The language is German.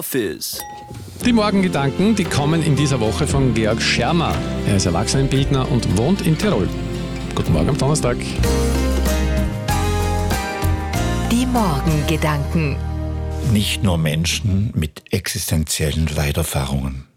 Office. Die Morgengedanken, die kommen in dieser Woche von Georg Schermer. Er ist Erwachsenenbildner und wohnt in Tirol. Guten Morgen am Donnerstag. Die Morgengedanken. Nicht nur Menschen mit existenziellen Leiterfahrungen.